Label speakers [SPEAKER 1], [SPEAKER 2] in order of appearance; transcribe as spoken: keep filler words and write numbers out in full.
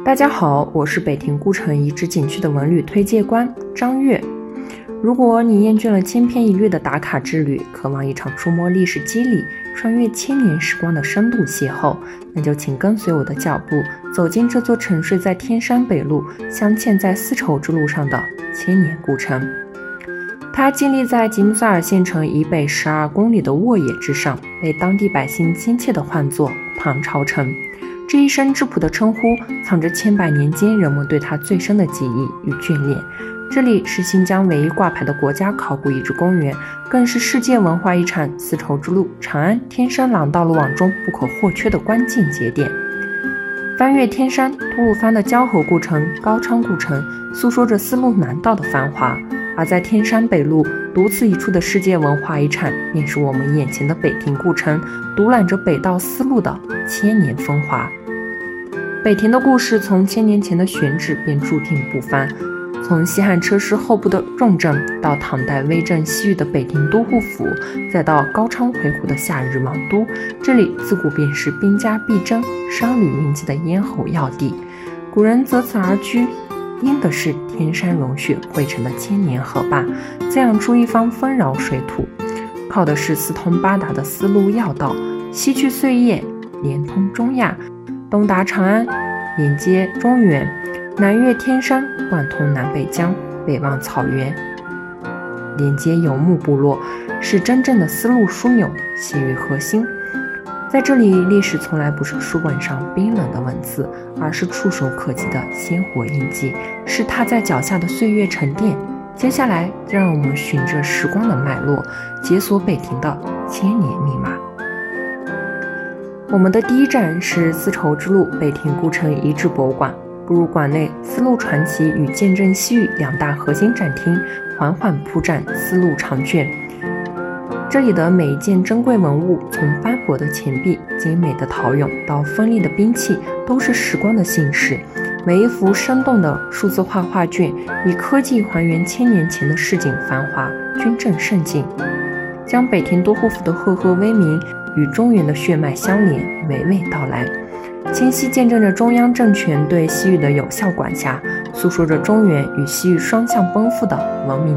[SPEAKER 1] 大家好，我是北亭故城遗址景区的文旅推介官张悦。如果你厌倦了千篇一律的打卡之旅，渴望一场触摸历史肌理、穿越千年时光的深度邂逅，那就请跟随我的脚步，走进这座沉睡在天山北麓、镶嵌在丝绸之路上的千年古城。它建立在吉木萨尔县城以北十二公里的沃野之上，被当地百姓亲切地唤作唐朝城。这一生质朴的称呼，藏着千百年间人们对它最深的记忆与眷恋。这里是新疆唯一挂牌的国家考古遗址公园，更是世界文化遗产丝绸之路长安天山廊道路网中不可或缺的关键节点。翻越天山，吐鲁番的交河故城、高昌故城诉说着丝路南道的繁华，而在天山北麓独此一处的世界文化遗产，便是我们眼前的北亭故城，独揽着北道丝路的千年风华。北亭的故事从千年前的选址便注定不凡，从西汉车师后部的重镇，到唐代威震西域的北亭都护府，再到高昌回鹘的夏日王都，这里自古便是兵家必争、商旅云集的咽喉要地。古人择此而居，因的是天山融雪汇成的千年河坝，滋养出一方丰饶水土；靠的是四通八达的丝路要道，西去碎叶，连通中亚，东达长安，连接中原，南越天山，贯通南北疆，北望草原，连接游牧部落，是真正的丝路枢纽，西域核心。在这里，历史从来不是书本上冰冷的文字，而是触手可及的鲜活印记，是踏在脚下的岁月沉淀。接下来，就让我们循着时光的脉络，解锁北亭的千年密码。我们的第一站是丝绸之路北亭故城遗址博物馆。步入馆内，丝路传奇与见证西域两大核心展厅缓缓铺展丝路长卷。这里的每一件珍贵文物，从斑驳的钱币、精美的陶俑到锋利的兵器，都是时光的信使。每一幅生动的数字化画卷，以科技还原千年前的市井繁华、军政盛景，将北亭都护府的赫赫威名与中原的血脉相连，娓娓道来。清晰见证着中央政权对西域的有效管辖，诉说着中原与西域双向奔赴的文明